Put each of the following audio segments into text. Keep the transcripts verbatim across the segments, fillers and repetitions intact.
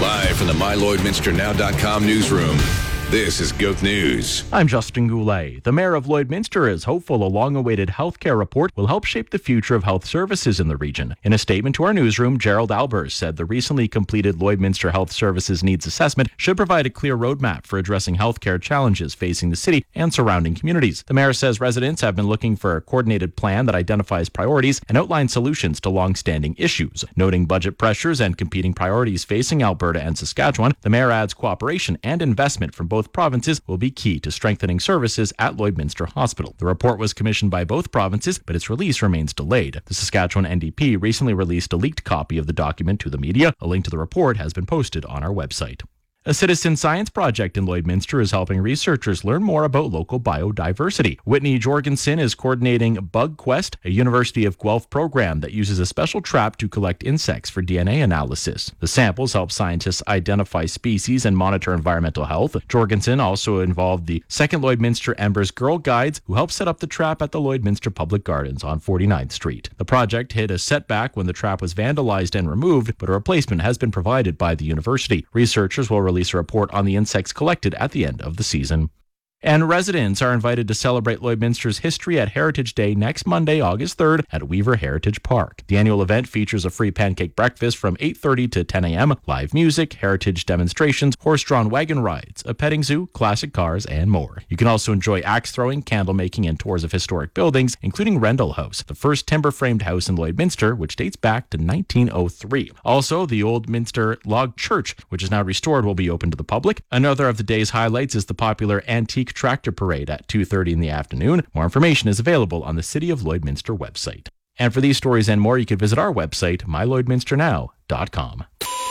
Live from the my lloydminster now dot com newsroom, this is Goat News. I'm Justin Goulet. The mayor of Lloydminster is hopeful a long-awaited healthcare report will help shape the future of health services in the region. In a statement to our newsroom, Gerald Albers said the recently completed Lloydminster Health Services Needs Assessment should provide a clear roadmap for addressing healthcare challenges facing the city and surrounding communities. The mayor says residents have been looking for a coordinated plan that identifies priorities and outlines solutions to long-standing issues. Noting budget pressures and competing priorities facing Alberta and Saskatchewan, the mayor adds cooperation and investment from both provinces will be key to strengthening services at Lloydminster Hospital. The report was commissioned by both provinces, but its release remains delayed. The Saskatchewan N D P recently released a leaked copy of the document to the media. A link to the report has been posted on our website. A citizen science project in Lloydminster is helping researchers learn more about local biodiversity. Whitney Jorgensen is coordinating Bug Quest, a University of Guelph program that uses a special trap to collect insects for D N A analysis. The samples help scientists identify species and monitor environmental health. Jorgensen also involved the Second Lloydminster Embers Girl Guides, who helped set up the trap at the Lloydminster Public Gardens on forty-ninth Street. The project hit a setback when the trap was vandalized and removed, but a replacement has been provided by the university. Researchers will release a report on the insects collected at the end of the season. And residents are invited to celebrate Lloydminster's history at Heritage Day next Monday, August third at Weaver Heritage Park. The annual event features a free pancake breakfast from eight thirty to ten a.m., live music, heritage demonstrations, horse-drawn wagon rides, a petting zoo, classic cars, and more. You can also enjoy axe throwing, candle making, and tours of historic buildings, including Rendell House, the first timber-framed house in Lloydminster, which dates back to nineteen oh three. Also, the Old Minster Log Church, which is now restored, will be open to the public. Another of the day's highlights is the popular Antique Tractor Parade at two thirty in the afternoon. More information is available on the City of Lloydminster website. And for these stories and more, you can visit our website, my lloydminster now dot com.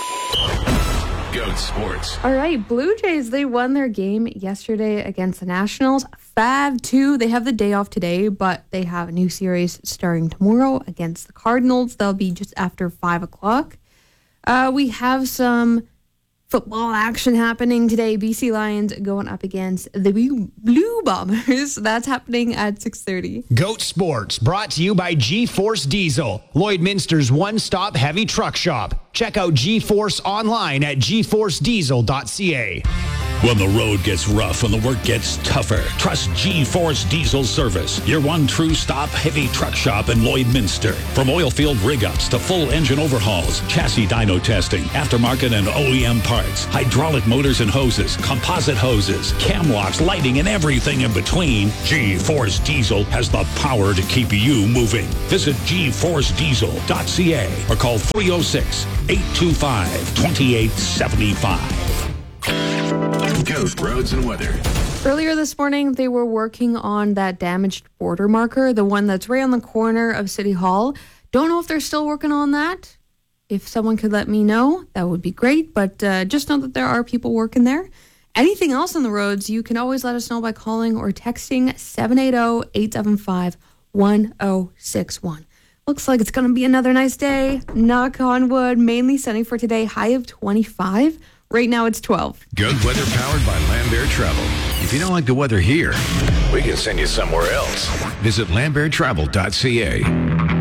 Goat Sports. All right, Blue Jays, they won their game yesterday against the Nationals, five two. They have the day off today, but they have a new series starting tomorrow against the Cardinals. They'll be just after five o'clock. Uh, we have some football action happening today. B C Lions going up against the Blue Bombers. That's happening at six thirty. Goat Sports, brought to you by G-Force Diesel, Lloydminster's one-stop heavy truck shop. Check out G-Force online at g force diesel dot c a. When the road gets rough and the work gets tougher, trust G-Force Diesel Service, your one true stop heavy truck shop in Lloydminster. From oil field rig-ups to full engine overhauls, chassis dyno testing, aftermarket and O E M parts, hydraulic motors and hoses, composite hoses, cam locks, lighting, and everything in between, G-Force Diesel has the power to keep you moving. Visit g force diesel dot c a or call three oh six, eight two five, two eight seven five. Goat roads and weather. Earlier this morning, they were working on that damaged border marker, the one that's right on the corner of City Hall. Don't know if they're still working on that. If someone could let me know, that would be great. But uh, just know that there are people working there. Anything else on the roads, you can always let us know by calling or texting seven eight zero, eight seven five, one zero six one. Looks like it's going to be another nice day. Knock on wood. Mainly sunny for today. High of twenty-five. Right now it's twelve. Good weather powered by Lambert Travel. If you don't like the weather here, we can send you somewhere else. Visit lambert travel dot c a.